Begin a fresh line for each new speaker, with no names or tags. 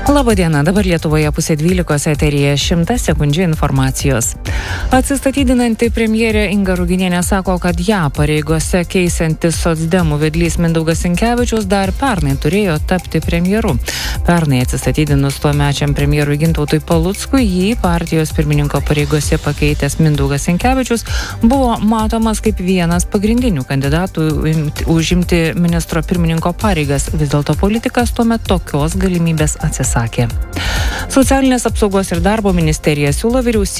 Labadiena, dabar Lietuvoje 11:30 eteryje 100 sekundžių informacijos. Atsistatydinanti premjerė Inga Ruginienė sako, kad ją pareigose keisiantis socdemų vedlys Mindaugas Sinkevičius dar pernai turėjo tapti premjeru. Pernai atsistatydinus tuomečiam premjerui Gintautui Paluckui, jį partijos pirmininko pareigose pakeitęs Mindaugas Sinkevičius buvo matomas kaip vienas pagrindinių kandidatų užimti ministro pirmininko pareigas. Vis dėlto politikas tuomet tokios galimybės atsisakė. Socialinės apsaugos ir darbo ministerija siūlo vyriausybei